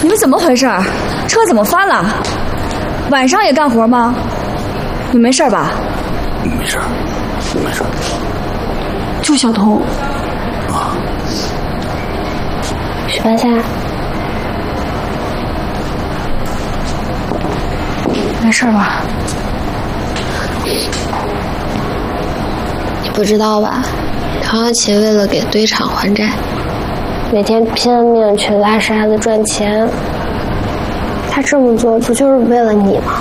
你们怎么回事？车怎么翻了？晚上也干活吗？你没事吧？ 没事，没事。 祝小彤。 啊。 许半夏。 没事吧？ 你不知道吧？唐小琪为了给堆场还债，每天拼了命去拉沙子赚钱。他这么做不就是为了你吗？